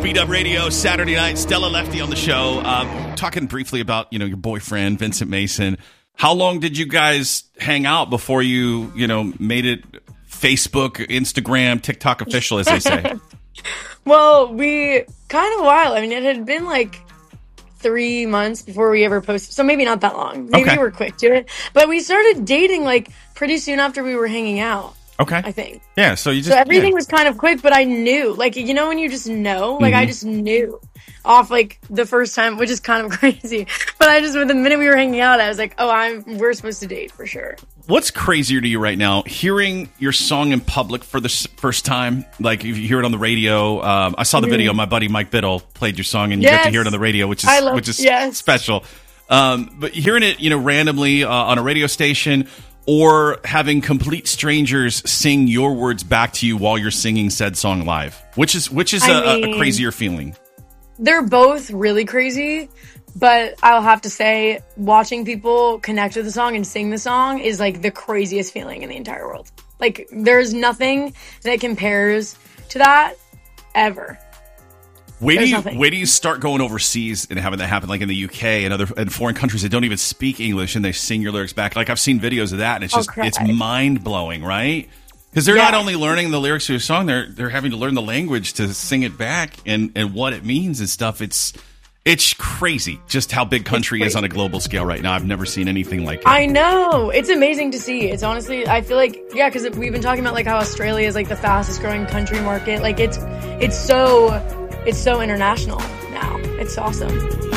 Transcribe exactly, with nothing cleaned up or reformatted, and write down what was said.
Speed Up Radio, Saturday night. Stella Lefty on the show. Um, talking briefly about, you know, your boyfriend, Vincent Mason. How long did you guys hang out before you, you know, made it Facebook, Instagram, TikTok official, as they say? Well, we kind of a while. I mean, it had been like three months before we ever posted. So maybe not that long. Maybe Okay. we were quick to it. But we started dating like pretty soon after we were hanging out. Okay. I think. Yeah, so you just... So everything yeah. was kind of quick, but I knew. Like, you know when you just know? Like, Mm-hmm. I just knew off, like, the first time, which is kind of crazy. But I just, the minute we were hanging out, I was like, oh, I'm we're supposed to date for sure. What's crazier to you right now? Hearing your song in public for the s- first time? Like, if you hear it on the radio. Um, I saw the Mm-hmm. video. My buddy Mike Biddle played your song, and you Yes. get to hear it on the radio, which is I love- which is yes. special. Um, but hearing it, you know, randomly uh, on a radio station, or having complete strangers sing your words back to you while you're singing said song live, which is which is a, I a mean- crazier feeling. They're both really crazy, but I'll have to say, watching people connect with the song and sing the song is like the craziest feeling in the entire world. Like, there's nothing that compares to that ever. Where do There's you nothing. where do you start going overseas and having that happen, like in the U K and other and foreign countries that don't even speak English and they sing your lyrics back? Like, I've seen videos of that, and it's I'll just cry. it's mind blowing, right? Because they're Yeah. not only learning the lyrics to your song, they're they're having to learn the language to sing it back and and what it means and stuff. It's it's crazy just how big country is on a global scale right now. I've never seen anything like it. I know. It's amazing to see. It's honestly, I feel like, yeah, because we've been talking about like how Australia is like the fastest growing country market. Like, it's it's so it's so international now. It's awesome.